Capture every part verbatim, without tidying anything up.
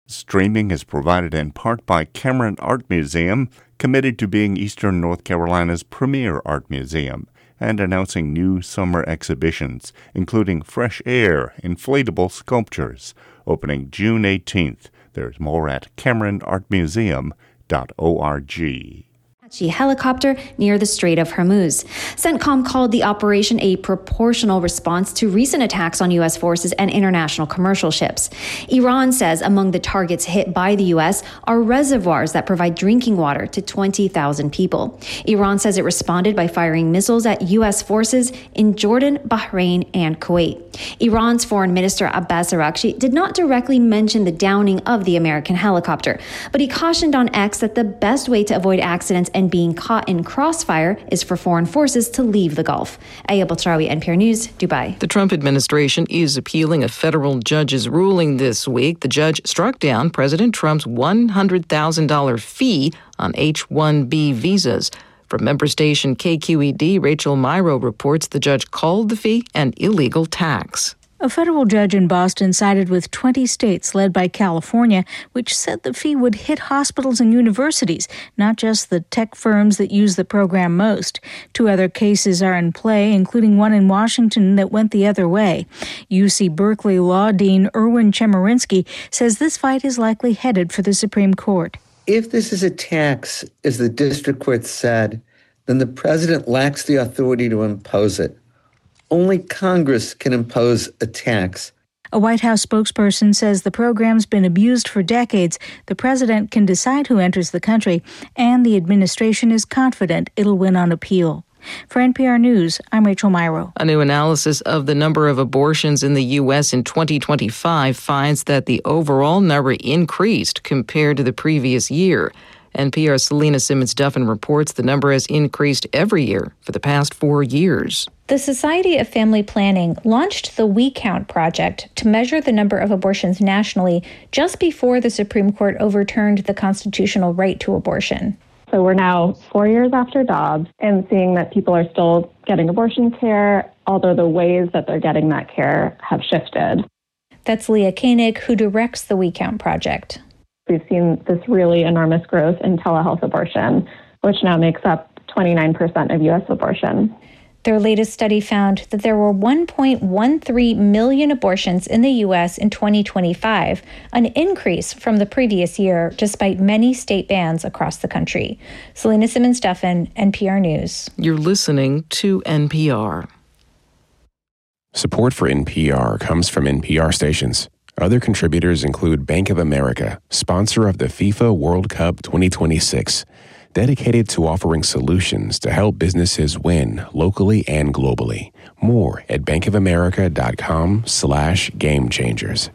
Streaming is provided in part by Cameron Art Museum, committed to being Eastern North Carolina's premier art museum, and announcing new summer exhibitions, including Fresh Air Inflatable Sculptures, opening June eighteenth. There's more at cameron art museum dot org. Helicopter near the Strait of Hormuz. CENTCOM called the operation a proportional response to recent attacks on U S forces and international commercial ships. Iran says among the targets hit by the U S are reservoirs that provide drinking water to twenty thousand people. Iran says it responded by firing missiles at U S forces in Jordan, Bahrain, and Kuwait. Iran's Foreign Minister Abbas Araghchi did not directly mention the downing of the American helicopter, but he cautioned on X that the best way to avoid accidents and being caught in crossfire is for foreign forces to leave the Gulf. Ayab Altrawi, N P R News, Dubai. The Trump administration is appealing a federal judge's ruling this week. The judge struck down President Trump's one hundred thousand dollars fee on H one B visas. From member station K Q E D, Rachel Myrow reports the judge called the fee an illegal tax. A federal judge in Boston sided with twenty states led by California, which said the fee would hit hospitals and universities, not just the tech firms that use the program most. Two other cases are in play, including one in Washington that went the other way. U C Berkeley law dean Erwin Chemerinsky says this fight is likely headed for the Supreme Court. If this is a tax, as the district court said, then the president lacks the authority to impose it. Only Congress can impose a tax. A White House spokesperson says the program's been abused for decades. The president can decide who enters the country, and the administration is confident it'll win on appeal. For N P R News, I'm Rachel Myrow. A new analysis of the number of abortions in the U S in twenty twenty-five finds that the overall number increased compared to the previous year. N P R's Selena Simmons-Duffin reports the number has increased every year for the past four years. The Society of Family Planning launched the We Count project to measure the number of abortions nationally just before the Supreme Court overturned the constitutional right to abortion. So we're now four years after Dobbs and seeing that people are still getting abortion care, although the ways that they're getting that care have shifted. That's Leah Koenig, who directs the We Count project. We've seen this really enormous growth in telehealth abortion, which now makes up twenty-nine percent of U S abortion. Their latest study found that there were one point one three million abortions in the U S in twenty twenty-five, an increase from the previous year, despite many state bans across the country. Selena Simmons-Duffin, N P R News. You're listening to N P R. Support for N P R comes from N P R stations. Other contributors include Bank of America, sponsor of the FIFA World Cup twenty twenty-six, dedicated to offering solutions to help businesses win locally and globally. More at bankofamerica.com slash game changers.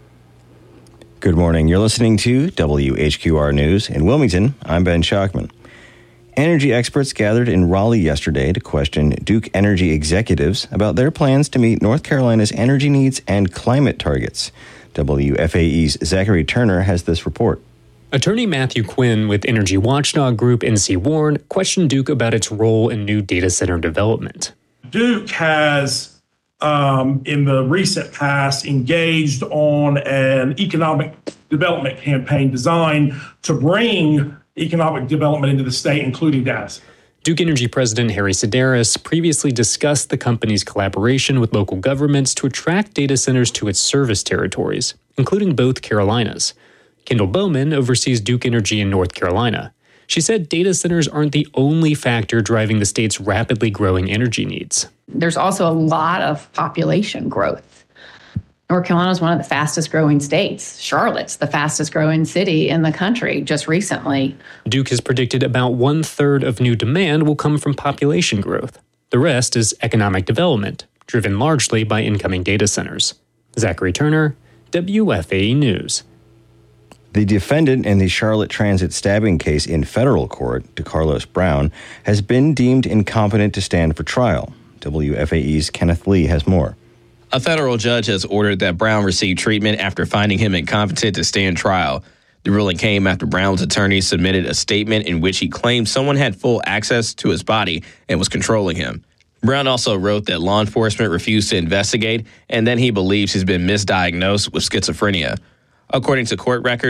Good morning. You're listening to W H Q R News. In Wilmington, I'm Ben Schachman. Energy experts gathered in Raleigh yesterday to question Duke Energy executives about their plans to meet North Carolina's energy needs and climate targets. W F A E's Zachary Turner has this report. Attorney Matthew Quinn with energy watchdog group N C Warren questioned Duke about its role in new data center development. Duke has, um, in the recent past, engaged on an economic development campaign designed to bring economic development into the state, including data centers. Duke Energy President Harry Sedaris previously discussed the company's collaboration with local governments to attract data centers to its service territories, including both Carolinas. Kendall Bowman oversees Duke Energy in North Carolina. She said data centers aren't the only factor driving the state's rapidly growing energy needs. There's also a lot of population growth. North Carolina is one of the fastest growing states. Charlotte's the fastest growing city in the country just recently. Duke has predicted about one third of new demand will come from population growth. The rest is economic development, driven largely by incoming data centers. Zachary Turner, W F A E News. The defendant in the Charlotte Transit stabbing case in federal court, DeCarlos Brown, has been deemed incompetent to stand for trial. W F A E's Kenneth Lee has more. A federal judge has ordered that Brown receive treatment after finding him incompetent to stand trial. The ruling came after Brown's attorney submitted a statement in which he claimed someone had full access to his body and was controlling him. Brown also wrote that law enforcement refused to investigate and then he believes he's been misdiagnosed with schizophrenia. According to court records,